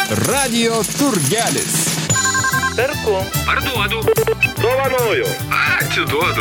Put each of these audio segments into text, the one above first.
Radio turgelis. Perku. Parduodu. Dovanoju. Atiduodu.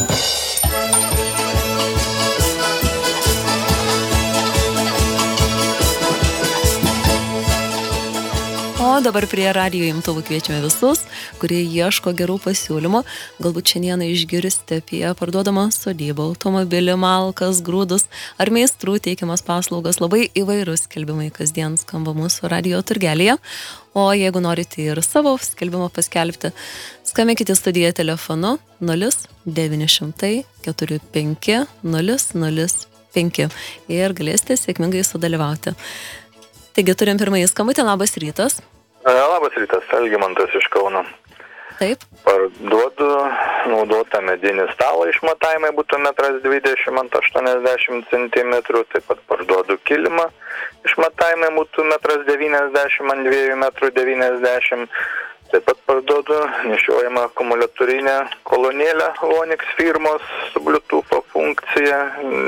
O dabar prie radijo imtuvų kviečiame visus, kurie ieško gerų pasiūlymų. Galbūt šiandieną išgirsite apie parduodamą sodybą, automobilį, malkas, grūdus ar meistrų teikiamas paslaugas. Labai įvairūs skelbimai kasdien skamba mūsų radijo turgelėje. O jeigu norite ir savo skelbimą paskelbti, skambinkite studiją telefonu 0900 45 005 ir galėsite sėkmingai sudalyvauti. Taigi turim pirmąjį skambutį. Labas rytas. Labas rytas, Algimantas iš Kauno. Taip. Parduodu naudotą medinį stalą, išmatavimai būtų 1,20 m ant 80 cm, taip pat parduodu kilimą, išmatavimai būtų 1,90 m ant 2,90 m, taip pat parduodu nešiojamą akumuliatorinę kolonėlę Onyx firmos su Bluetooth funkcija,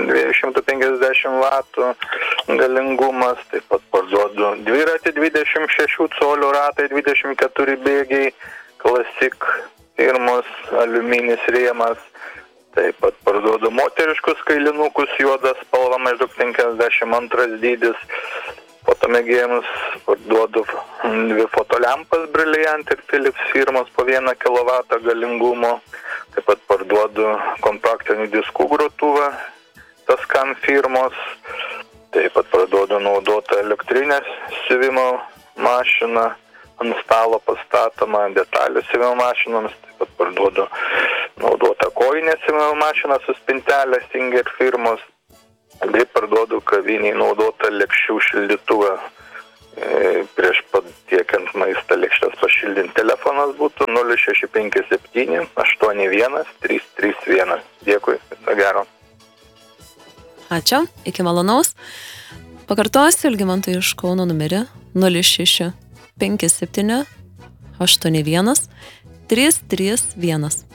250 W galingumas, taip pat parduodu dviratį 26 colių ratai, 24 bėgiai, Classic firmos aliuminis rėmas, taip pat parduodu moteriškus kailinukus, juodas spalva, maždaug 52 dydis, fotomėgėjams parduodu 2 fotolempas Brilliant ir Philips firmos po 1 kW galingumo, taip pat parduodu kompaktinių diskų grotuvą Tascam firmos, taip pat parduodu naudotą elektrinę siuvimo mašiną, ant stalo pastatoma detalių siuvimo mašinoms, taip pat parduodu naudotą kojinę siuvimo mašiną su spintelė Singer firmos, bei parduodu kaviniai naudotą lėkščių šildytuvą. Prieš patiekiant maistą lėkštės pašildinti telefonas būtų 0657 81 331. Dėkui, viso gero. Ačiū, iki malonaus. Pakartosiu Algimantui iš Kauno numerį 0657 81 331.